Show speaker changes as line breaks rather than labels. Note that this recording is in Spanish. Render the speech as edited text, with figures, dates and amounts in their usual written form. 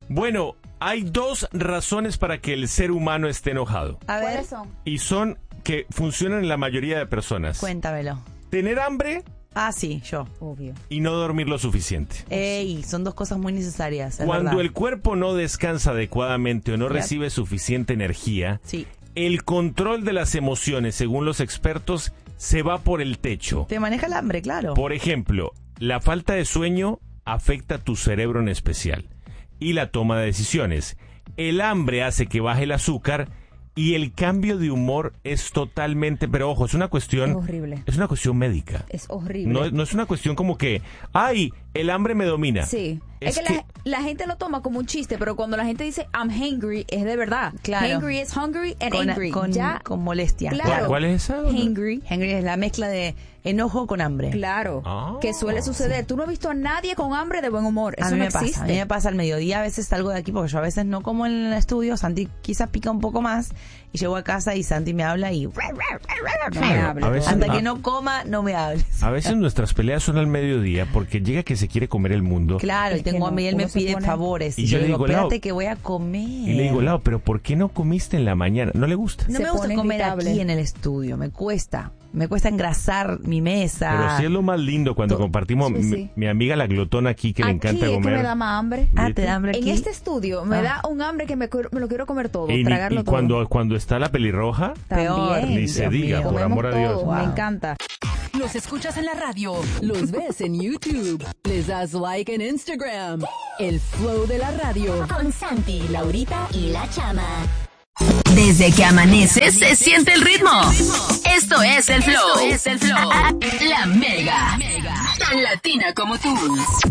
Bueno, hay 2 razones para que el ser humano esté enojado.
A ver,
¿Cuáles son?
Y son que funcionan en la mayoría de personas.
cuéntamelo.
Tener hambre
Ah, sí, yo.
Obvio.
y no dormir lo suficiente.
Ey, son 2 cosas muy necesarias. Es
Cuando
verdad.
el cuerpo no descansa adecuadamente o no
Yep.
recibe suficiente energía,
Sí.
el control de las emociones, según los expertos, se va por el techo.
Te maneja el hambre, claro.
Por ejemplo, la falta de sueño afecta a tu cerebro en especial y la toma de decisiones. El hambre hace que baje el azúcar y el cambio de humor es totalmente, pero ojo, es una cuestión,
Es horrible.
es una cuestión médica.
Es horrible.
No es una cuestión como que, ay, el hambre me domina.
Sí.
Es
Es que la gente lo toma como un chiste, pero cuando la gente dice I'm hangry, es de verdad.
Claro.
Hangry es hungry and
con,
angry.
con,
Ya,
con molestia.
claro.
¿Cuál es esa?
Hangry.
Hangry es la mezcla de enojo con hambre.
Claro.
Ah.
Que suele suceder. Tú no has visto a nadie con hambre de buen humor. Eso
A mí
no
me pasa,
existe.
a mí me pasa al mediodía, a veces salgo de aquí porque yo a veces no como en el estudio, Santi quizás pica un poco más y llego a casa y Santi me habla y
No me
Claro,
hables.
a veces-
hasta que no coma no me hables.
A veces nuestras peleas son al mediodía porque llega que se quiere comer el mundo.
Claro,
Es
y
que
tengo
no,
hambre y él me
uno se
pide
pone-
favores
Y
y
yo
yo
le
digo,
digo, Lau,
espérate que voy a comer.
Y le digo, Lau, pero ¿por qué no comiste en la mañana? ¿No le gusta?
No
Se
me gusta
pone
comer
irritable.
aquí en el estudio, me cuesta engrasar mi mesa.
Pero sí es lo más lindo cuando compartimos
Sí, sí.
mi amiga la glotona aquí que le
Aquí
encanta
es que
comer.
me da más hambre.
Ah, te da hambre aquí.
En este estudio me
Ah.
da un hambre que me lo quiero comer todo,
Y,
tragarlo
y
todo.
cuando está la pelirroja,
Peor,
También.
ni se
Dios
diga,
mío.
por
Comemos
amor a Dios.
todo,
Wow.
Me encanta.
Los escuchas en la radio, los ves en YouTube, les das like en Instagram. El flow de la radio.
Con Santi, Laurita y La Chama. Desde que amanece se siente el ritmo. Esto es el flow. La Mega. Tan latina como tú.